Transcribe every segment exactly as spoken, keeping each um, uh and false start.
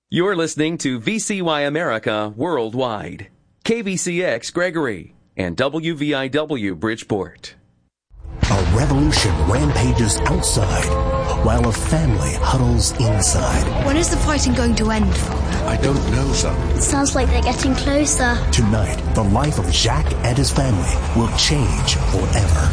You're listening to V C Y America Worldwide, K V C X Gregory, and W V I W Bridgeport. A revolution rampages outside, while a family huddles inside. When is the fighting going to end, Father? I don't know, son. It sounds like they're getting closer. Tonight, the life of Jacques and his family will change forever.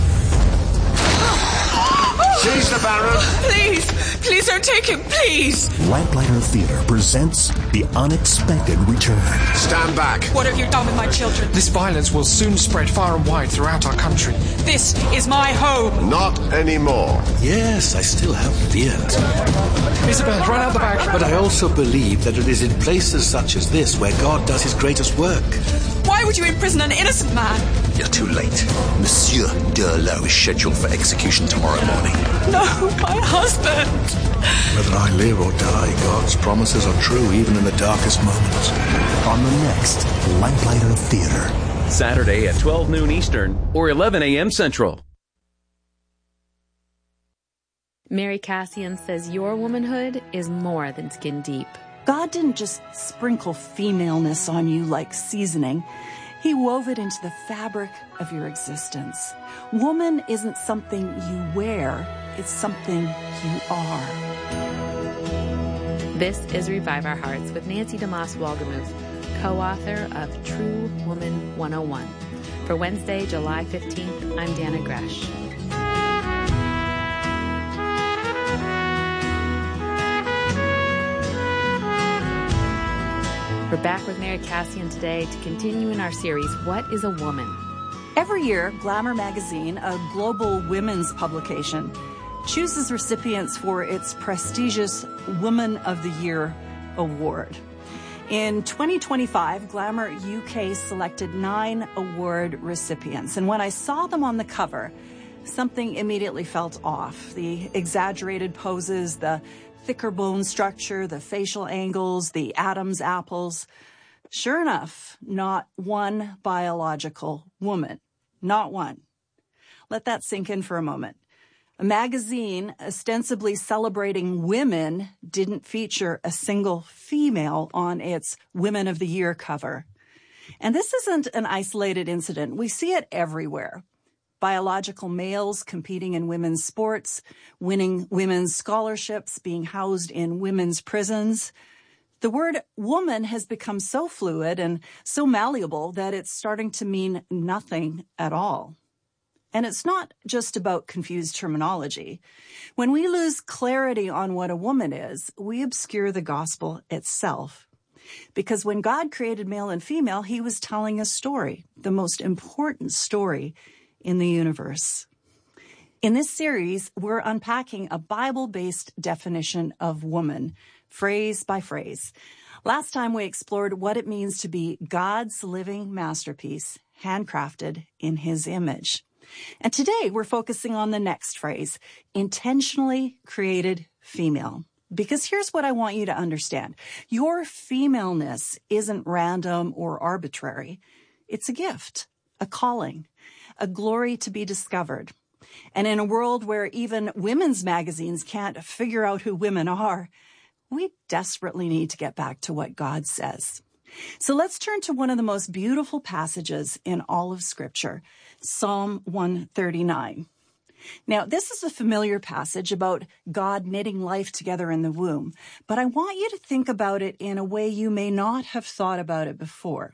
Seize the Baron! Please! Please don't take him, please! Lamplighter Theater presents The Unexpected Return. Stand back! What have you done with my children? This violence will soon spread far and wide throughout our country. This is my home! Not anymore. Yes, I still have fears. Isabel, run out the back! But I also believe that it is in places such as this where God does his greatest work. Why would you imprison an innocent man? You're too late. Monsieur Durlot is scheduled for execution tomorrow morning. No, my husband! Whether I live or die, God's promises are true even in the darkest moments. On the next Lamplighter Theater. Saturday at twelve noon Eastern or eleven a.m. Central. Mary Cassian says your womanhood is more than skin deep. God didn't just sprinkle femaleness on you like seasoning. He wove it into the fabric of your existence. Woman isn't something you wear, it's something you are. This is Revive Our Hearts with Nancy DeMoss Wolgemuth, co-author of True Woman one oh one. For Wednesday, July fifteenth, I'm Dana Gresh. We're back with Mary Cassian today to continue in our series, What is a Woman? Every year, Glamour magazine, a global women's publication, chooses recipients for its prestigious Woman of the Year award. In twenty twenty-five, Glamour U K selected nine award recipients. And when I saw them on the cover, something immediately felt off. The exaggerated poses, the thicker bone structure, the facial angles, the Adam's apples. Sure enough, not one biological woman. Not one. Let that sink in for a moment. A magazine ostensibly celebrating women didn't feature a single female on its Women of the Year cover. And this isn't an isolated incident. We see it everywhere. Biological males competing in women's sports, winning women's scholarships, being housed in women's prisons. The word woman has become so fluid and so malleable that it's starting to mean nothing at all. And it's not just about confused terminology. When we lose clarity on what a woman is, we obscure the gospel itself. Because when God created male and female, he was telling a story, the most important story in the universe. In this series, we're unpacking a Bible-based definition of woman, phrase by phrase. Last time we explored what it means to be God's living masterpiece, handcrafted in his image. And today we're focusing on the next phrase, intentionally created female. Because here's what I want you to understand. Your femaleness isn't random or arbitrary. It's a gift, a calling, a glory to be discovered. And in a world where even women's magazines can't figure out who women are, we desperately need to get back to what God says. So let's turn to one of the most beautiful passages in all of Scripture, Psalm one thirty-nine. Now, this is a familiar passage about God knitting life together in the womb, but I want you to think about it in a way you may not have thought about it before.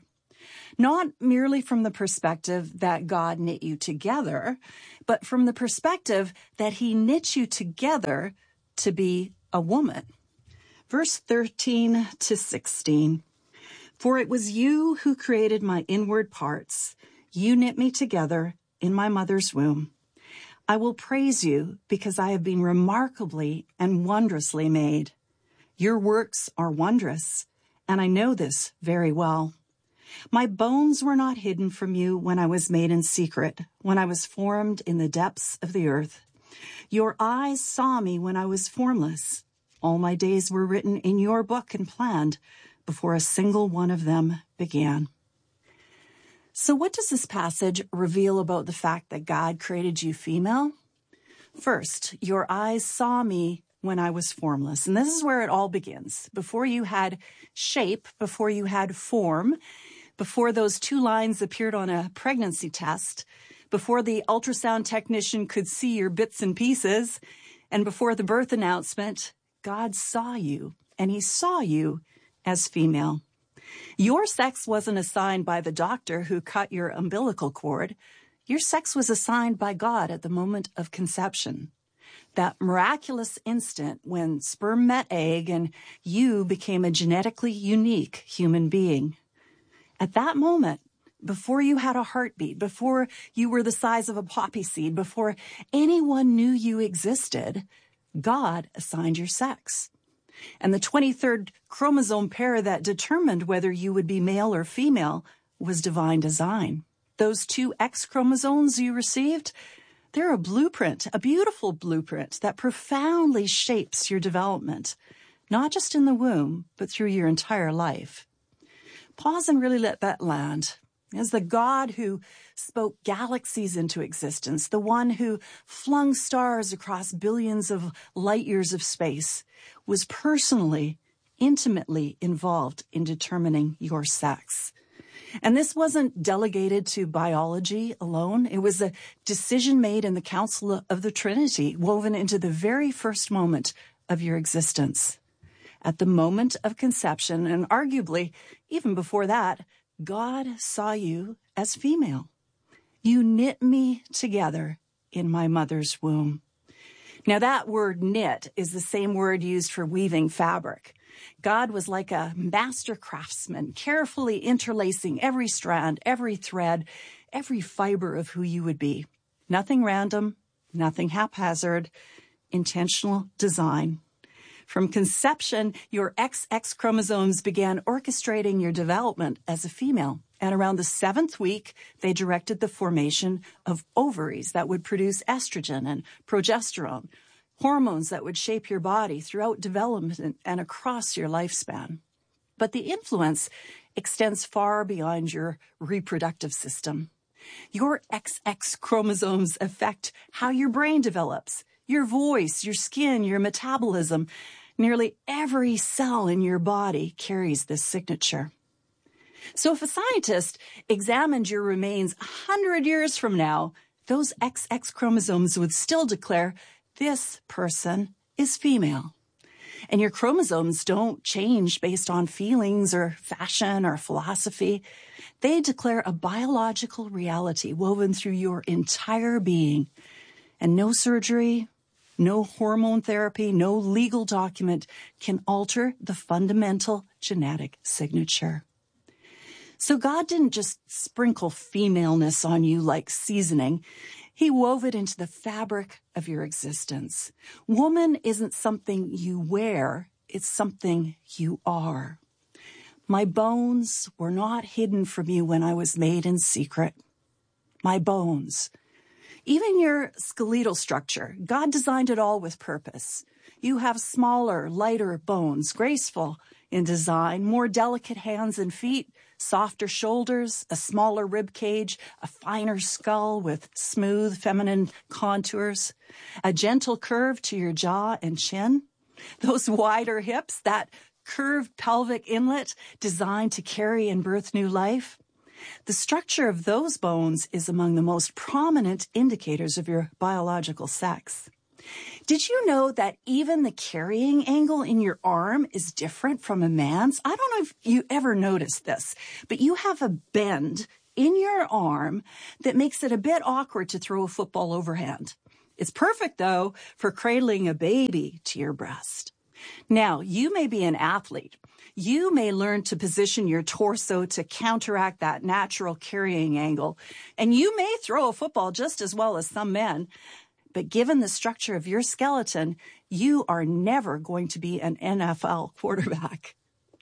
Not merely from the perspective that God knit you together, but from the perspective that he knit you together to be a woman. Verse thirteen to sixteen. For it was you who created my inward parts. You knit me together in my mother's womb. I will praise you because I have been remarkably and wondrously made. Your works are wondrous, and I know this very well. My bones were not hidden from you when I was made in secret, when I was formed in the depths of the earth. Your eyes saw me when I was formless. All my days were written in your book and planned before a single one of them began. So what does this passage reveal about the fact that God created you female? First, your eyes saw me when I was formless. And this is where it all begins. Before you had shape, before you had form, before those two lines appeared on a pregnancy test, before the ultrasound technician could see your bits and pieces, and before the birth announcement, God saw you, and he saw you as female. Your sex wasn't assigned by the doctor who cut your umbilical cord. Your sex was assigned by God at the moment of conception. That miraculous instant when sperm met egg and you became a genetically unique human being. At that moment, before you had a heartbeat, before you were the size of a poppy seed, before anyone knew you existed, God assigned your sex. And the twenty-third chromosome pair that determined whether you would be male or female was divine design. Those two X chromosomes you received, they're a blueprint, a beautiful blueprint that profoundly shapes your development, not just in the womb, but through your entire life. Pause and really let that land. As the God who spoke galaxies into existence, the one who flung stars across billions of light years of space, was personally, intimately involved in determining your sex. And this wasn't delegated to biology alone. It was a decision made in the Council of the Trinity, woven into the very first moment of your existence. At the moment of conception, and arguably even before that, God saw you as female. You knit me together in my mother's womb. Now that word knit is the same word used for weaving fabric. God was like a master craftsman, carefully interlacing every strand, every thread, every fiber of who you would be. Nothing random, nothing haphazard, intentional design. From conception, your X X chromosomes began orchestrating your development as a female. And around the seventh week, they directed the formation of ovaries that would produce estrogen and progesterone, hormones that would shape your body throughout development and across your lifespan. But the influence extends far beyond your reproductive system. Your X X chromosomes affect how your brain develops, your voice, your skin, your metabolism. Nearly every cell in your body carries this signature. So if a scientist examined your remains a hundred years from now, those X X chromosomes would still declare this person is female. And your chromosomes don't change based on feelings or fashion or philosophy. They declare a biological reality woven through your entire being. And no surgery, no hormone therapy, no legal document can alter the fundamental genetic signature. So God didn't just sprinkle femaleness on you like seasoning. He wove it into the fabric of your existence. Woman isn't something you wear, it's something you are. My bones were not hidden from you when I was made in secret. My bones. Even your skeletal structure, God designed it all with purpose. You have smaller, lighter bones, graceful in design, more delicate hands and feet, softer shoulders, a smaller rib cage, a finer skull with smooth feminine contours, a gentle curve to your jaw and chin, those wider hips, that curved pelvic inlet designed to carry and birth new life. The structure of those bones is among the most prominent indicators of your biological sex. Did you know that even the carrying angle in your arm is different from a man's? I don't know if you ever noticed this, but you have a bend in your arm that makes it a bit awkward to throw a football overhand. It's perfect, though, for cradling a baby to your breast. Now, you may be an athlete. You may learn to position your torso to counteract that natural carrying angle, and you may throw a football just as well as some men. But given the structure of your skeleton, you are never going to be an N F L quarterback.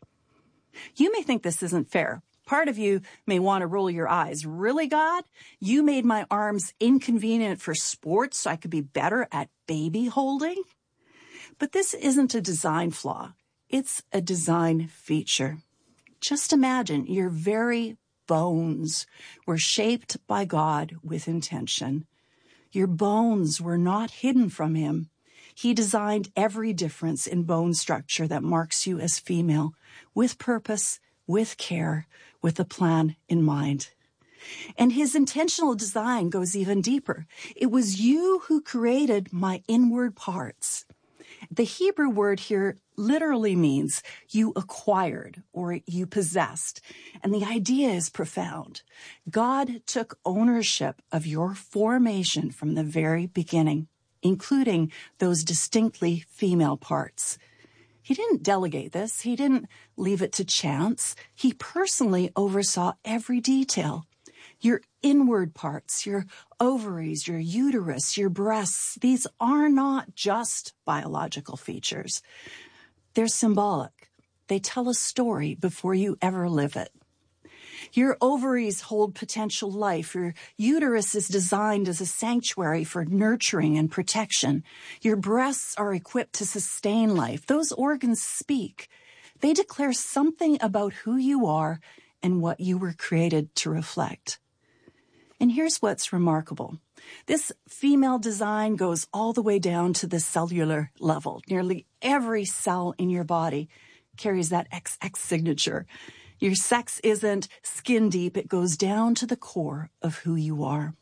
You may think this isn't fair. Part of you may want to roll your eyes. Really, God? You made my arms inconvenient for sports so I could be better at baby holding? But this isn't a design flaw. It's a design feature. Just imagine your very bones were shaped by God with intention. Your bones were not hidden from him. He designed every difference in bone structure that marks you as female, with purpose, with care, with a plan in mind. And his intentional design goes even deeper. It was you who created my inward parts. The Hebrew word here literally means you acquired or you possessed. And the idea is profound. God took ownership of your formation from the very beginning, including those distinctly female parts. He didn't delegate this. He didn't leave it to chance. He personally oversaw every detail. Your inward parts, your ovaries, your uterus, your breasts, these are not just biological features. They're symbolic. They tell a story before you ever live it. Your ovaries hold potential life. Your uterus is designed as a sanctuary for nurturing and protection. Your breasts are equipped to sustain life. Those organs speak. They declare something about who you are and what you were created to reflect. And here's what's remarkable. This female design goes all the way down to the cellular level. Nearly every cell in your body carries that X X signature. Your sex isn't skin deep. It goes down to the core of who you are.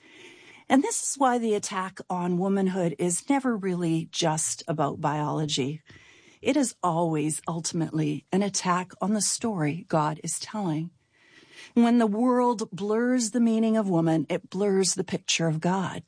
And this is why the attack on womanhood is never really just about biology. It is always ultimately an attack on the story God is telling. When the world blurs the meaning of woman, it blurs the picture of God.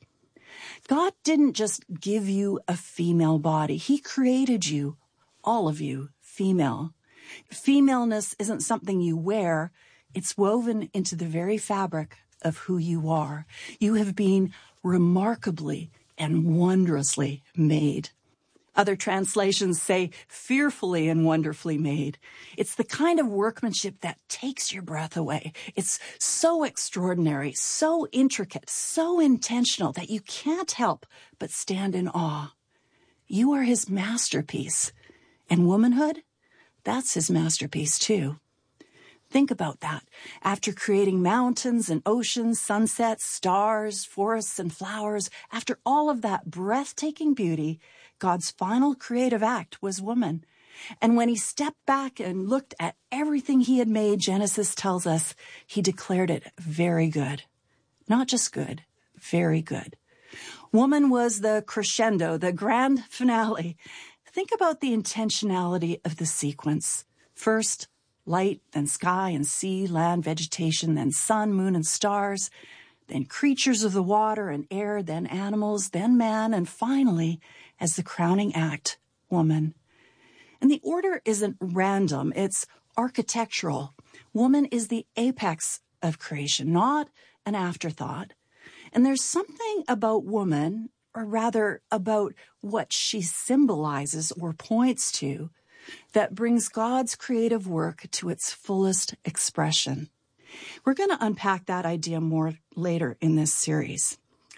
God didn't just give you a female body. He created you, all of you, female. Femaleness isn't something you wear. It's woven into the very fabric of who you are. You have been remarkably and wondrously made. Other translations say fearfully and wonderfully made. It's the kind of workmanship that takes your breath away. It's so extraordinary, so intricate, so intentional that you can't help but stand in awe. You are his masterpiece. And womanhood, that's his masterpiece too. Think about that. After creating mountains and oceans, sunsets, stars, forests, and flowers, after all of that breathtaking beauty, God's final creative act was woman. And when he stepped back and looked at everything he had made, Genesis tells us he declared it very good. Not just good, very good. Woman was the crescendo, the grand finale. Think about the intentionality of the sequence. First, light, then sky and sea, land, vegetation, then sun, moon, and stars, then creatures of the water and air, then animals, then man, and finally, as the crowning act, woman. And the order isn't random, it's architectural. Woman is the apex of creation, not an afterthought. And there's something about woman, or rather about what she symbolizes or points to, that brings God's creative work to its fullest expression. We're going to unpack that idea more later in this series.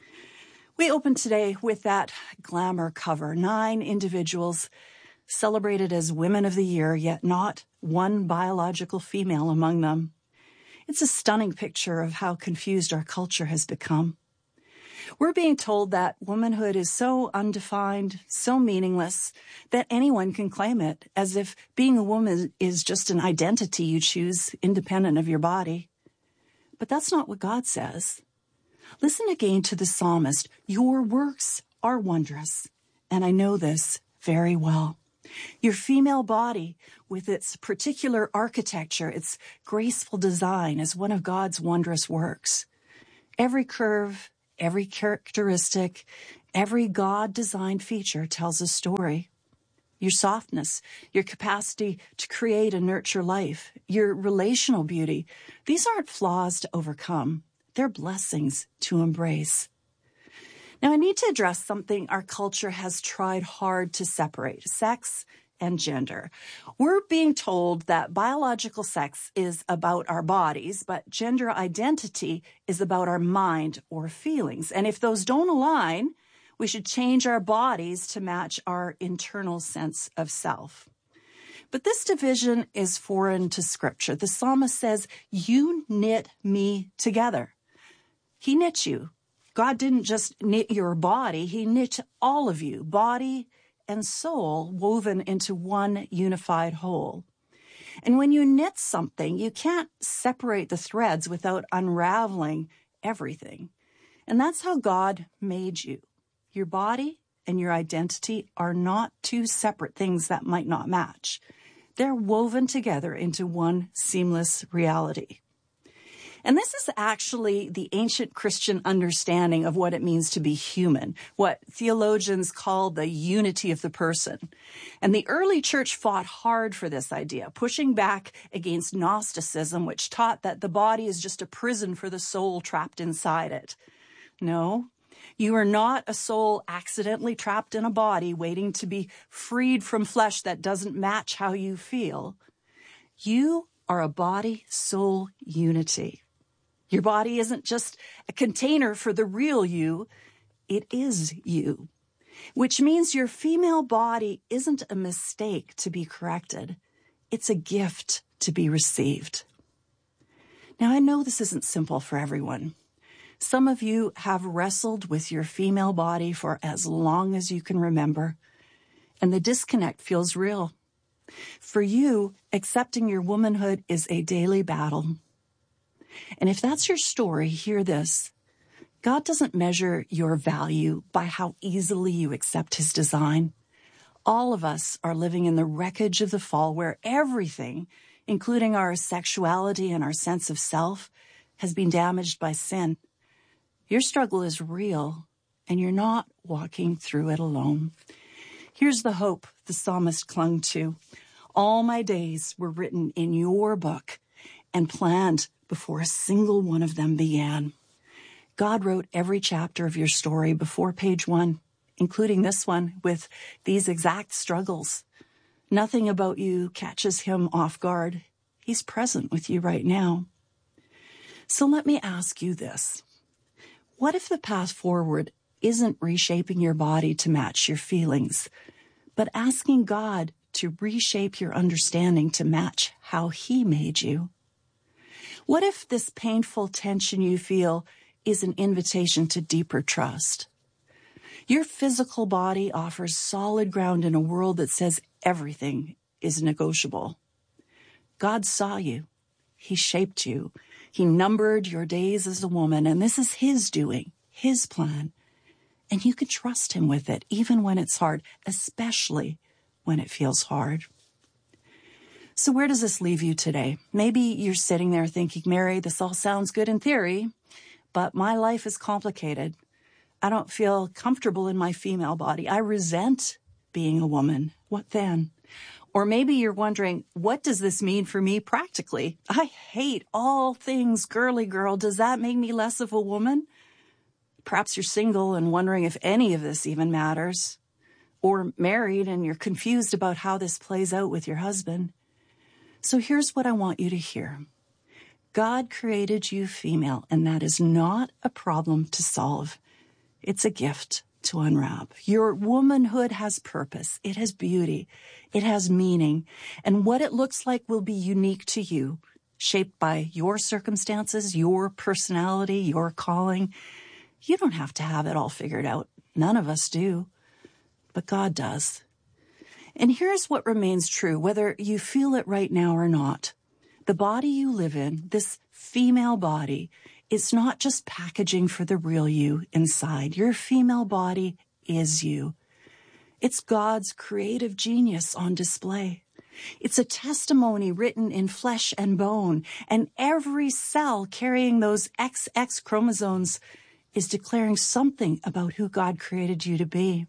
We open today with that glamour cover. Nine individuals celebrated as Women of the Year, yet not one biological female among them. It's a stunning picture of how confused our culture has become. We're being told that womanhood is so undefined, so meaningless, that anyone can claim it, as if being a woman is just an identity you choose independent of your body. But that's not what God says. Listen again to the psalmist. Your works are wondrous, and I know this very well. Your female body, with its particular architecture, its graceful design, is one of God's wondrous works. Every curve, every characteristic, every God-designed feature tells a story. Your softness, your capacity to create and nurture life, your relational beauty, these aren't flaws to overcome. They're blessings to embrace. Now, I need to address something our culture has tried hard to separate: sex and gender. We're being told that biological sex is about our bodies, but gender identity is about our mind or feelings. And if those don't align, we should change our bodies to match our internal sense of self. But this division is foreign to Scripture. The psalmist says, "You knit me together." He knit you. God didn't just knit your body, he knit all of you, body and soul, woven into one unified whole. And when you knit something, you can't separate the threads without unraveling everything. And that's how God made you. Your body and your identity are not two separate things that might not match. They're woven together into one seamless reality. And this is actually the ancient Christian understanding of what it means to be human, what theologians call the unity of the person. And the early church fought hard for this idea, pushing back against Gnosticism, which taught that the body is just a prison for the soul trapped inside it. No, you are not a soul accidentally trapped in a body waiting to be freed from flesh that doesn't match how you feel. You are a body-soul unity. Your body isn't just a container for the real you, it is you. Which means your female body isn't a mistake to be corrected. It's a gift to be received. Now, I know this isn't simple for everyone. Some of you have wrestled with your female body for as long as you can remember, and the disconnect feels real. For you, accepting your womanhood is a daily battle. And if that's your story, hear this. God doesn't measure your value by how easily you accept his design. All of us are living in the wreckage of the fall where everything, including our sexuality and our sense of self, has been damaged by sin. Your struggle is real, and you're not walking through it alone. Here's the hope the psalmist clung to. All my days were written in your book and planned before a single one of them began. God wrote every chapter of your story before page one, including this one with these exact struggles. Nothing about you catches him off guard. He's present with you right now. So let me ask you this. What if the path forward isn't reshaping your body to match your feelings, but asking God to reshape your understanding to match how he made you? What if this painful tension you feel is an invitation to deeper trust? Your physical body offers solid ground in a world that says everything is negotiable. God saw you. He shaped you. He numbered your days as a woman, and this is his doing, his plan. And you can trust him with it, even when it's hard, especially when it feels hard. So where does this leave you today? Maybe you're sitting there thinking, Mary, this all sounds good in theory, but my life is complicated. I don't feel comfortable in my female body. I resent being a woman. What then? Or maybe you're wondering, what does this mean for me practically? I hate all things girly girl. Does that make me less of a woman? Perhaps you're single and wondering if any of this even matters. Or married and you're confused about how this plays out with your husband. So here's what I want you to hear. God created you female, and that is not a problem to solve. It's a gift to unwrap. Your womanhood has purpose. It has beauty. It has meaning. And what it looks like will be unique to you, shaped by your circumstances, your personality, your calling. You don't have to have it all figured out. None of us do. But God does. And here's what remains true, whether you feel it right now or not. The body you live in, this female body, is not just packaging for the real you inside. Your female body is you. It's God's creative genius on display. It's a testimony written in flesh and bone, and every cell carrying those X X chromosomes is declaring something about who God created you to be.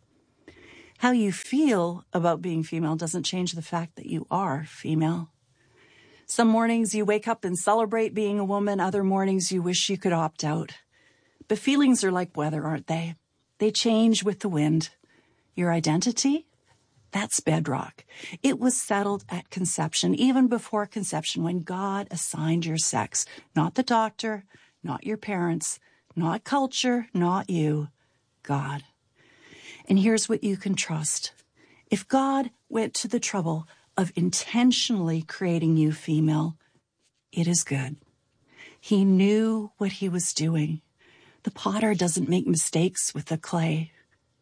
How you feel about being female doesn't change the fact that you are female. Some mornings you wake up and celebrate being a woman. Other mornings you wish you could opt out. But feelings are like weather, aren't they? They change with the wind. Your identity? That's bedrock. It was settled at conception, even before conception, when God assigned your sex. Not the doctor, not your parents, not culture, not you. God. And here's what you can trust. If God went to the trouble of intentionally creating you female, it is good. He knew what he was doing. The potter doesn't make mistakes with the clay.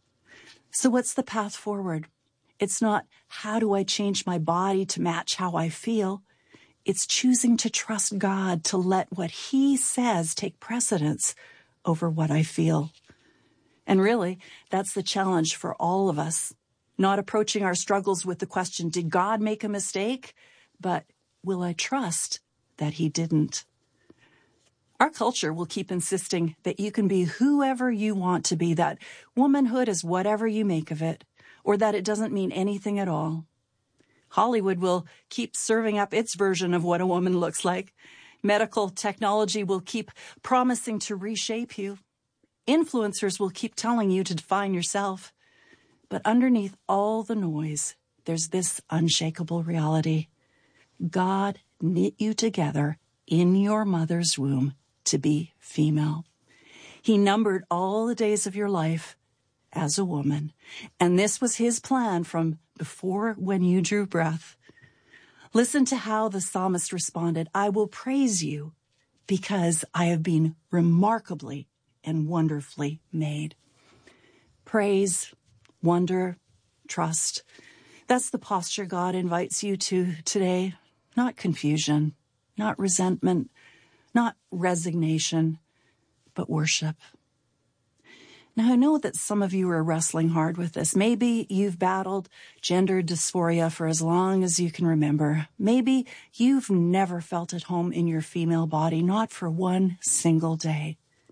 So what's the path forward? It's not, how do I change my body to match how I feel? It's choosing to trust God, to let what he says take precedence over what I feel. And really, that's the challenge for all of us. Not approaching our struggles with the question, did God make a mistake? But will I trust that he didn't? Our culture will keep insisting that you can be whoever you want to be, that womanhood is whatever you make of it, or that it doesn't mean anything at all. Hollywood will keep serving up its version of what a woman looks like. Medical technology will keep promising to reshape you. Influencers will keep telling you to define yourself. But underneath all the noise, there's this unshakable reality. God knit you together in your mother's womb to be female. He numbered all the days of your life as a woman, and this was his plan from before when you drew breath. Listen to how the psalmist responded, I will praise you because I have been remarkably and wonderfully made. Praise, wonder, trust. That's the posture God invites you to today. Not confusion, not resentment, not resignation, but worship. Now, I know that some of you are wrestling hard with this. Maybe you've battled gender dysphoria for as long as you can remember. Maybe you've never felt at home in your female body, not for one single day.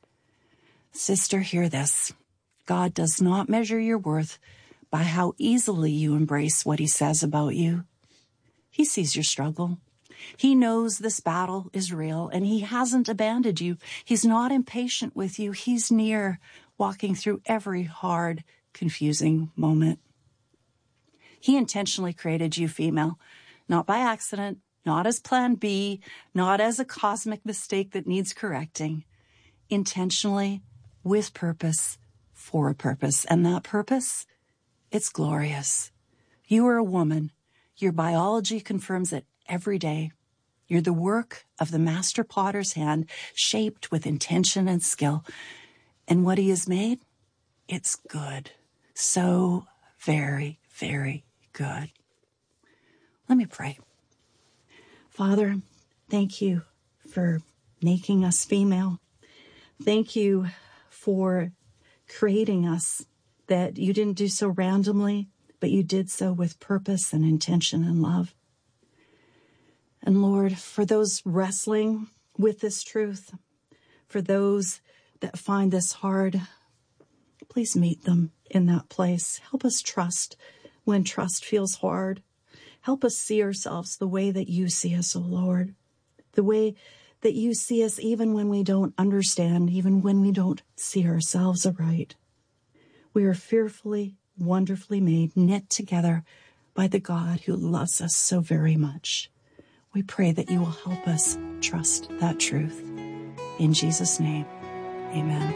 Sister, hear this. God does not measure your worth by how easily you embrace what he says about you. He sees your struggle. He knows this battle is real, and he hasn't abandoned you. He's not impatient with you. He's near, walking through every hard, confusing moment. He intentionally created you female, not by accident, not as plan B, not as a cosmic mistake that needs correcting. Intentionally, with purpose, for a purpose. And that purpose, it's glorious. You are a woman. Your biology confirms it every day. You're the work of the master potter's hand, shaped with intention and skill. And what he has made, it's good. So very, very good. Let me pray. Father, thank you for making us female. Thank you for creating us, that you didn't do so randomly, but you did so with purpose and intention and love. And Lord, for those wrestling with this truth, for those that find this hard, please meet them in that place. Help us trust when trust feels hard. Help us see ourselves the way that you see us, O Lord, the way that you see us even when we don't understand, even when we don't see ourselves aright. We are fearfully, wonderfully made, knit together by the God who loves us so very much. We pray that you will help us trust that truth. In Jesus' name, amen.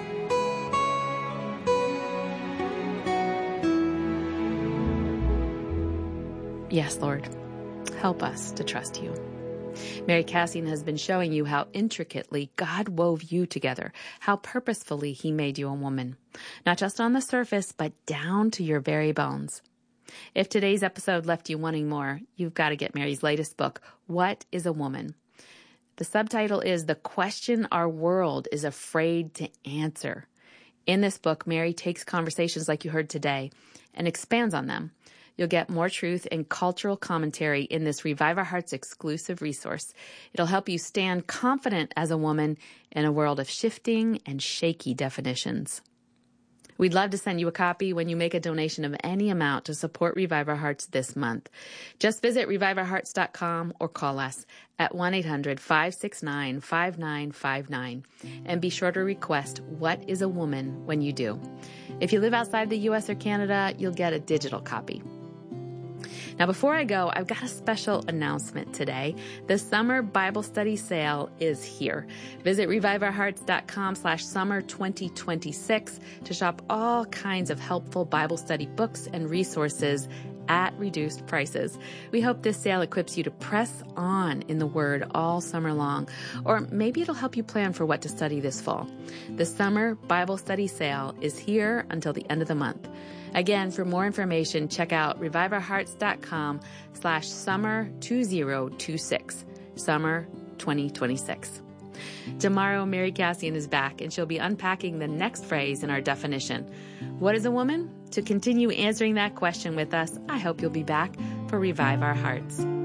Yes, Lord, help us to trust you. Mary Cassian has been showing you how intricately God wove you together, how purposefully he made you a woman, not just on the surface, but down to your very bones. If today's episode left you wanting more, you've got to get Mary's latest book, What is a Woman? The subtitle is The Question Our World is Afraid to Answer. In this book, Mary takes conversations like you heard today and expands on them. You'll get more truth and cultural commentary in this Revive Our Hearts exclusive resource. It'll help you stand confident as a woman in a world of shifting and shaky definitions. We'd love to send you a copy when you make a donation of any amount to support Revive Our Hearts this month. Just visit revive our hearts dot com or call us at one eight hundred, five six nine, five nine five nine. And be sure to request What is a Woman when you do. If you live outside the U S or Canada, you'll get a digital copy. Now, before I go, I've got a special announcement today. The summer Bible study sale is here. Visit revive our hearts dot com slash summer twenty twenty-six to shop all kinds of helpful Bible study books and resources at reduced prices. We hope this sale equips you to press on in the Word all summer long, or maybe it'll help you plan for what to study this fall. The summer Bible study sale is here until the end of the month. Again, for more information, check out reviveourhearts.com slash summer 2026, summer twenty twenty-six. Tomorrow, Mary Cassian is back, and she'll be unpacking the next phrase in our definition. What is a woman? To continue answering that question with us, I hope you'll be back for Revive Our Hearts.